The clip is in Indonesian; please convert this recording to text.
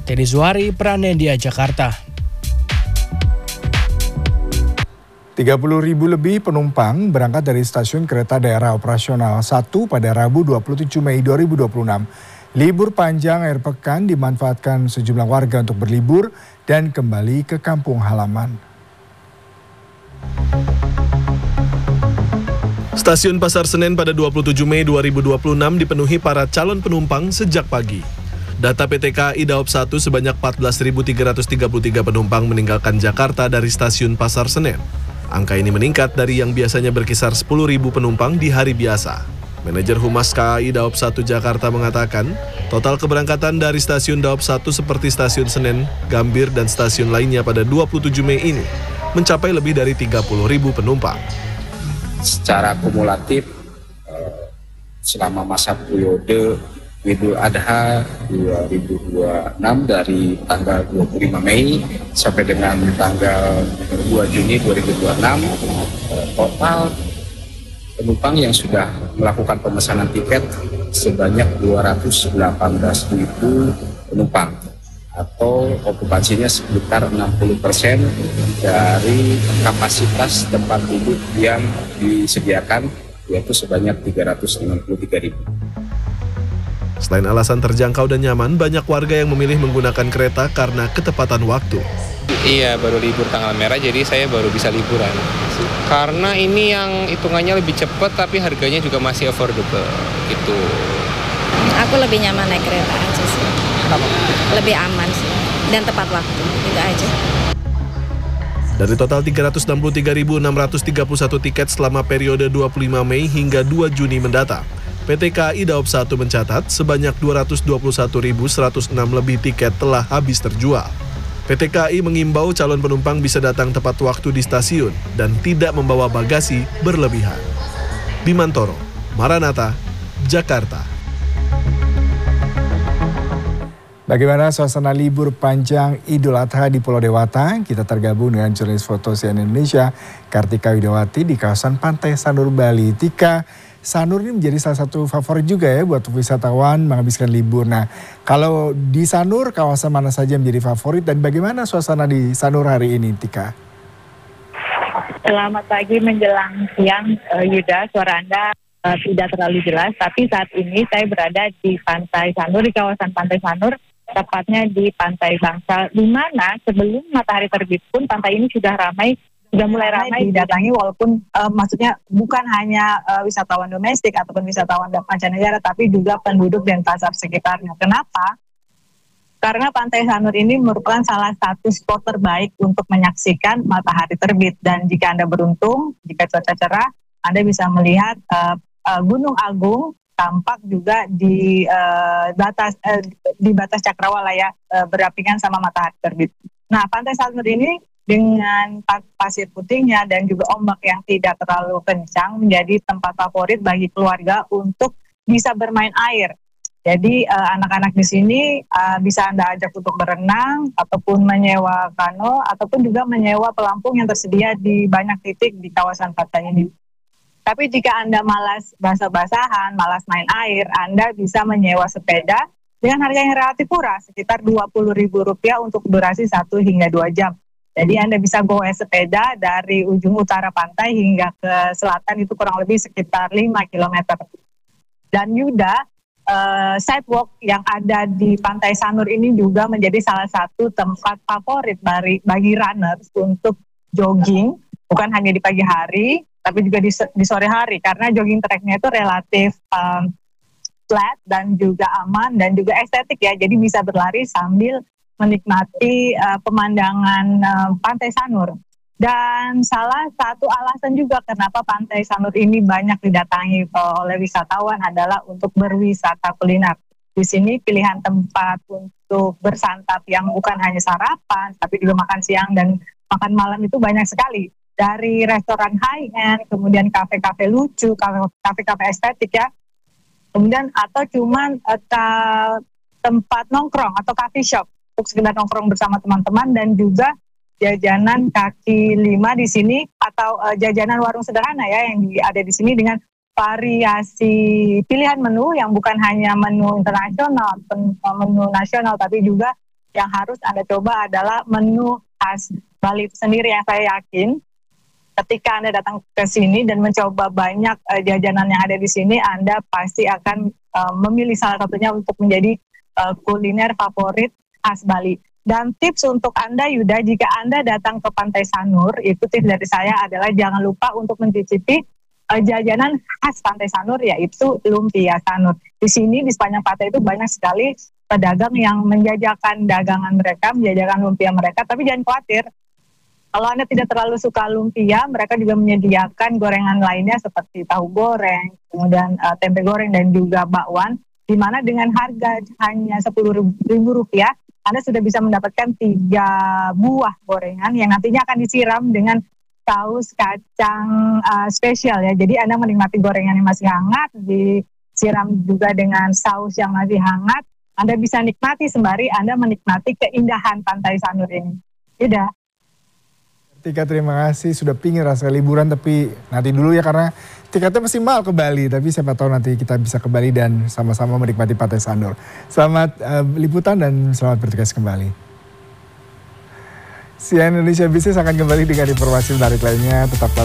Teddy Zuhari, Pranedia, Jakarta. 30.000 lebih penumpang berangkat dari stasiun kereta daerah operasional 1 pada Rabu 27 Mei 2026. Libur panjang akhir pekan dimanfaatkan sejumlah warga untuk berlibur dan kembali ke kampung halaman. Stasiun Pasar Senen pada 27 Mei 2026 dipenuhi para calon penumpang sejak pagi. Data PT KAI Daop 1 sebanyak 14.333 penumpang meninggalkan Jakarta dari stasiun Pasar Senen. Angka ini meningkat dari yang biasanya berkisar 10.000 penumpang di hari biasa. Manajer Humas KAI Daop 1 Jakarta mengatakan, total keberangkatan dari stasiun Daop 1 seperti stasiun Senen, Gambir, dan stasiun lainnya pada 27 Mei ini mencapai lebih dari 30.000 penumpang. Secara kumulatif, selama masa periode Idul Adha 2026 dari tanggal 25 Mei sampai dengan tanggal 2 Juni 2026, total penumpang yang sudah melakukan pemesanan tiket sebanyak 218.000 penumpang atau okupansinya sekitar 60% dari kapasitas tempat duduk yang disediakan, yaitu sebanyak 363.000. Selain alasan terjangkau dan nyaman, banyak warga yang memilih menggunakan kereta karena ketepatan waktu. Iya, baru libur tanggal merah, jadi saya baru bisa liburan. Karena ini yang hitungannya lebih cepat, tapi harganya juga masih affordable, gitu. Aku lebih nyaman naik kereta aja sih. Lebih aman sih, dan tepat waktu, itu aja. Dari total 363.631 tiket selama periode 25 Mei hingga 2 Juni mendatang, PT KAI Daop 1 mencatat sebanyak 221.106 lebih tiket telah habis terjual. PT KAI mengimbau calon penumpang bisa datang tepat waktu di stasiun dan tidak membawa bagasi berlebihan. Bimantoro, Maranatha, Jakarta. Bagaimana suasana libur panjang Idul Adha di Pulau Dewata? Kita tergabung dengan jurnalis foto CNN Indonesia, Kartika Widawati di kawasan Pantai Sanur, Bali. Tika, Sanur ini menjadi salah satu favorit juga ya buat wisatawan menghabiskan libur. Nah, kalau di Sanur, kawasan mana saja menjadi favorit dan bagaimana suasana di Sanur hari ini, Tika? Selamat pagi menjelang siang, Yuda, suara Anda tidak terlalu jelas. Tapi saat ini saya berada di Pantai Sanur, di kawasan Pantai Sanur, tepatnya di Pantai Bangsal, di mana sebelum matahari terbit pun pantai ini sudah mulai ramai didatangi, walaupun maksudnya bukan hanya wisatawan domestik ataupun wisatawan mancanegara, tapi juga penduduk dan pasar sekitarnya. Kenapa? Karena Pantai Sanur ini merupakan salah satu spot terbaik untuk menyaksikan matahari terbit. Dan jika Anda beruntung, jika cuaca cerah, Anda bisa melihat Gunung Agung tampak juga di batas cakrawala ya, berdampingan sama matahari terbit. Nah, Pantai Sanur ini dengan pasir putihnya dan juga ombak yang tidak terlalu kencang menjadi tempat favorit bagi keluarga untuk bisa bermain air. Jadi anak-anak di sini bisa Anda ajak untuk berenang ataupun menyewa kano ataupun juga menyewa pelampung yang tersedia di banyak titik di kawasan pantai ini. Tapi jika Anda malas basah-basahan, malas main air, Anda bisa menyewa sepeda dengan harga yang relatif murah, sekitar Rp20.000 untuk durasi 1 hingga 2 jam. Jadi Anda bisa goes sepeda dari ujung utara pantai hingga ke selatan, itu kurang lebih sekitar 5 km. Dan Yuda, sidewalk yang ada di Pantai Sanur ini juga menjadi salah satu tempat favorit bagi runners untuk jogging, bukan hanya di pagi hari, tapi juga di sore hari, karena jogging tracknya itu relatif flat dan juga aman dan juga estetik ya, jadi bisa berlari sambil menikmati pemandangan Pantai Sanur. Dan salah satu alasan juga kenapa Pantai Sanur ini banyak didatangi oleh wisatawan adalah untuk berwisata kuliner. Di sini pilihan tempat untuk bersantap yang bukan hanya sarapan, tapi juga makan siang dan makan malam itu banyak sekali. Dari restoran high-end, kemudian kafe-kafe lucu, kafe-kafe estetik ya. Kemudian atau cuman tempat nongkrong atau coffee shop untuk sekedar nongkrong bersama teman-teman, dan juga jajanan kaki lima di sini atau jajanan warung sederhana ya yang ada di sini dengan variasi pilihan menu yang bukan hanya menu internasional, menu nasional, tapi juga yang harus Anda coba adalah menu khas Bali itu sendiri, yang saya yakin ketika Anda datang ke sini dan mencoba banyak jajanan yang ada di sini, Anda pasti akan memilih salah satunya untuk menjadi kuliner favorit khas Bali. Dan tips untuk Anda, Yuda, jika Anda datang ke Pantai Sanur, itu tips dari saya adalah jangan lupa untuk mencicipi jajanan khas Pantai Sanur, yaitu lumpia Sanur. Di sini di sepanjang pantai itu banyak sekali pedagang yang menjajakan dagangan mereka, menjajakan lumpia mereka, tapi jangan khawatir. Kalau Anda tidak terlalu suka lumpia, mereka juga menyediakan gorengan lainnya seperti tahu goreng, kemudian tempe goreng dan juga bakwan, di mana dengan harga hanya Rp10.000, Anda sudah bisa mendapatkan 3 buah gorengan yang nantinya akan disiram dengan saus kacang spesial ya. Jadi Anda menikmati gorengan yang masih hangat, disiram juga dengan saus yang masih hangat. Anda bisa nikmati sembari Anda menikmati keindahan Pantai Sanur ini. Udah. Tika, terima kasih sudah pingin rasa liburan, tapi nanti dulu ya karena tiketnya masih mahal ke Bali. Tapi siapa tahu nanti kita bisa ke Bali dan sama-sama menikmati Pantai Sanur. Selamat liputan dan selamat bertugas kembali. CNN Indonesia Business akan kembali dengan informasi menarik lainnya. Tetap